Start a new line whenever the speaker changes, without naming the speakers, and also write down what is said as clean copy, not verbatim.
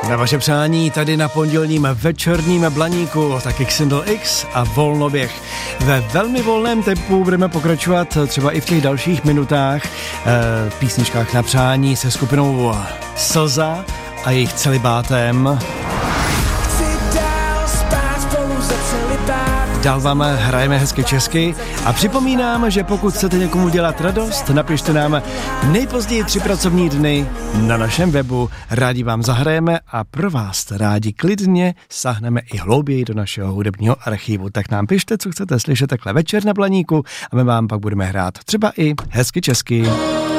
Na vaše přání tady na pondělním večerním Blaníku taky Xindl X a Volnoběh. Ve velmi volném tempu budeme pokračovat třeba i v těch dalších minutách v písničkách na přání se skupinou Slza a jejich celibátem. Dál vám hrajeme hezky česky a připomínám, že pokud chcete někomu dělat radost, napište nám nejpozději 3 pracovní dny na našem webu. Rádi vám zahrajeme a pro vás rádi klidně sáhneme i hlouběji do našeho hudebního archivu. Tak nám pište, co chcete slyšet takhle večer na Blaníku a my vám pak budeme hrát třeba i hezky česky.